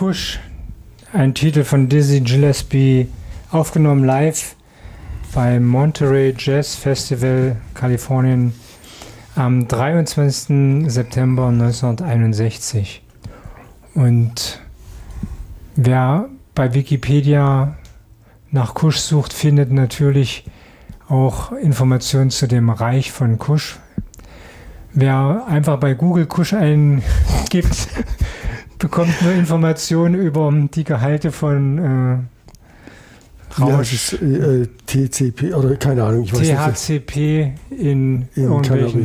Kusch, ein Titel von Dizzy Gillespie, aufgenommen live beim Monterey Jazz Festival, Kalifornien, am 23. September 1961. Und wer bei Wikipedia nach Kusch sucht, findet natürlich auch Informationen zu dem Reich von Kusch. Wer einfach bei Google Kusch eingibt, bekommt nur Informationen über die Gehalte von Rausch. TCP oder keine Ahnung. Ich weiß THCP in irgendwelchen